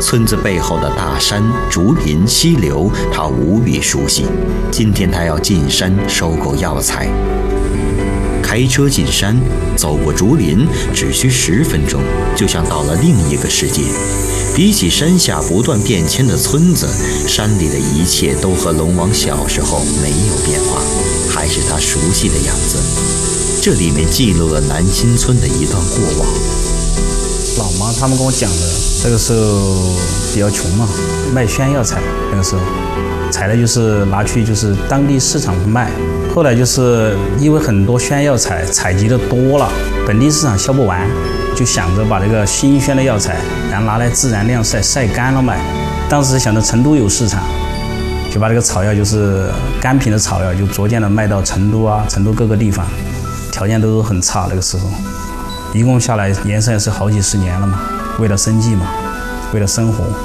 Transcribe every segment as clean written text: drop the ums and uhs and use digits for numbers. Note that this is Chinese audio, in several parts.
村子背后的大山、竹林、溪流，他无比熟悉。今天他要进山收购药材。开车进山，走过竹林，只需10分钟，就像到了另一个世界。比起山下不断变迁的村子，山里的一切都和龙王小时候没有变化，还是他熟悉的样子。这里面记录了南新村的一段过往。 老妈他们跟我讲的，这个时候比较穷嘛，卖宣药材，那个时候采的就是拿去就是当地市场卖。后来就是因为很多宣药材采集的多了，本地市场销不完，就想着把这个新鲜的药材，然后拿来自然晾晒，晒干了卖。当时想着成都有市场，就把这个草药就是干品的草药就逐渐的卖到成都啊，成都各个地方，条件都很差那个时候。一共下来延伸也是好几10年了嘛，为了生计嘛，为了生活。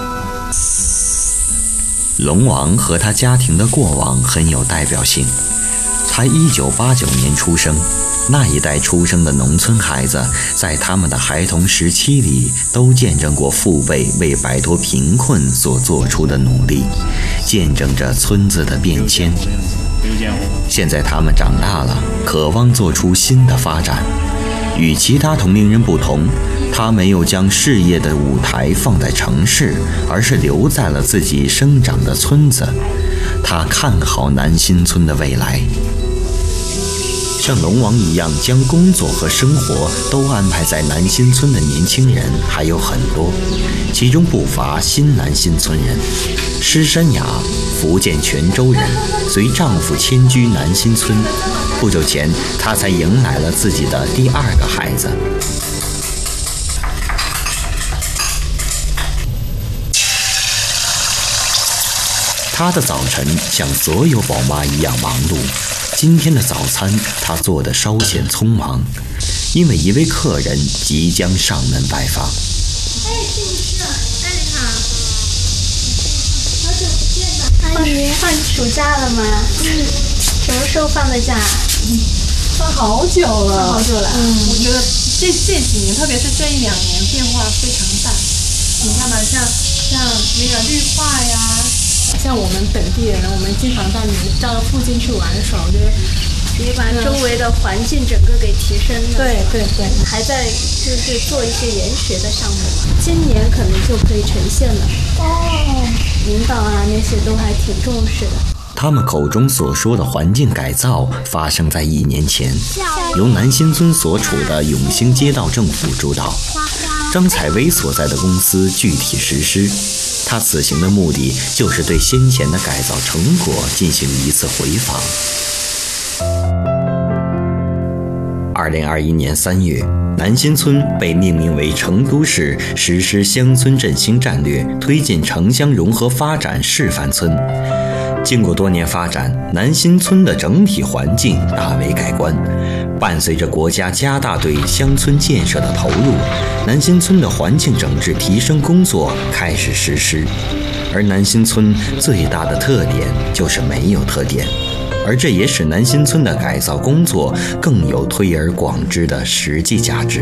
龙王和他家庭的过往很有代表性。他1989年出生，那一代出生的农村孩子，在他们的孩童时期里，都见证过父辈为摆脱贫困所做出的努力，见证着村子的变迁。现在他们长大了，渴望做出新的发展。与其他同龄人不同，他没有将事业的舞台放在城市，而是留在了自己生长的村子。他看好南新村的未来。像龙王一样将工作和生活都安排在南新村的年轻人还有很多，其中不乏新南新村人。施山雅，福建泉州人，随丈夫迁居南新村。不久前，她才迎来了自己的第2个孩子。她的早晨像所有宝妈一样忙碌。今天的早餐，她做得稍显匆忙，因为一位客人即将上门拜访。 哎，是你好，你好，好久不见了。阿姨，放暑假了吗？什么时候放的假？ 放好久了， 好久了。 我觉得这几年，特别是这1-2年，变化非常大。你看吧，像那个绿化呀。像我们本地人，我们经常到附近去玩的时候，我觉得你把周围的环境整个给提升了。 对， 还在就是做一些研学的项目，今年可能就可以呈现了。领导啊那些都还挺重视的。 他们口中所说的环境改造，发生在1年前，由南新村所处的永兴街道政府主导，张采薇所在的公司具体实施。他此行的目的就是对先前的改造成果进行一次回访。2021年3月，南新村被命名为成都市实施乡村振兴战略、推进城乡融合发展示范村。经过多年发展，南新村的整体环境大为改观。伴随着国家加大对乡村建设的投入，南新村的环境整治提升工作开始实施。而南新村最大的特点就是没有特点，而这也使南新村的改造工作更有推而广之的实际价值。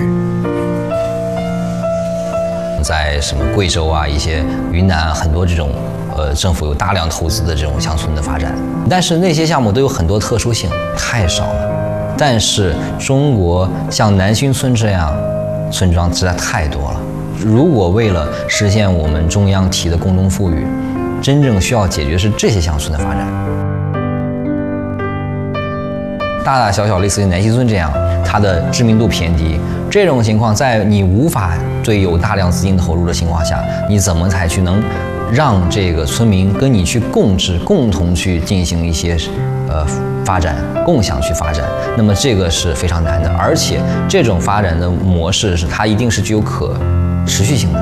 在什么贵州啊、一些云南很多这种政府有大量投资的这种乡村的发展，但是那些项目都有很多特殊性，太少了。但是中国像南新村这样村庄实在太多了。如果为了实现我们中央提的共同富裕，真正需要解决是这些乡村的发展。大大小小类似于南新村这样，它的知名度偏低，这种情况在你无法对有大量资金投入的情况下，你怎么才去能让这个村民跟你去共治，共同去进行一些发展，共享去发展？那么这个是非常难的，而且这种发展的模式是它一定是具有可持续性的。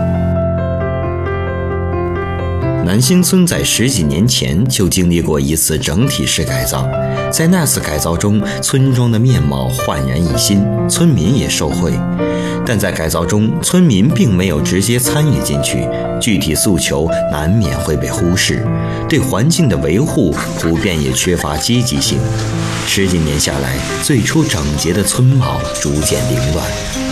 南新村在10几年前就经历过一次整体式改造，在那次改造中，村庄的面貌焕然一新，村民也受惠。但在改造中，村民并没有直接参与进去，具体诉求难免会被忽视，对环境的维护普遍也缺乏积极性。10几年下来，最初整洁的村貌逐渐凌乱，